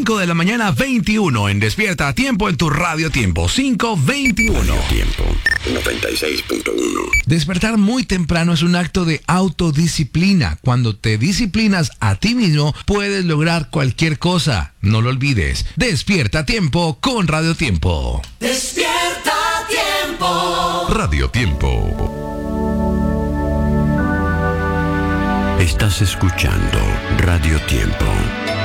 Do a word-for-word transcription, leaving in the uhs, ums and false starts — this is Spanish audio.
cinco de la mañana, veintiuno en Despierta a Tiempo en tu Radio Tiempo, cinco veintiuno. Radio Tiempo, noventa y seis punto uno. Despertar muy temprano es un acto de autodisciplina. Cuando te disciplinas a ti mismo, puedes lograr cualquier cosa. No lo olvides. Despierta a Tiempo con Radio Tiempo. Despierta a Tiempo. Radio Tiempo. Estás escuchando Radio Tiempo.